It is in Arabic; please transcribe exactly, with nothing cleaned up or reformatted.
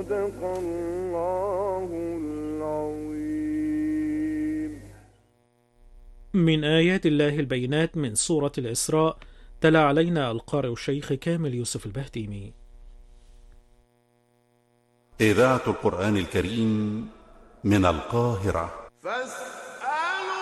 صدق الله العظيم. من آيات الله البينات من سورة الإسراء. تلا علينا القارئ الشيخ كامل يوسف البهتيمي. إذاعة القرآن الكريم من القاهرة.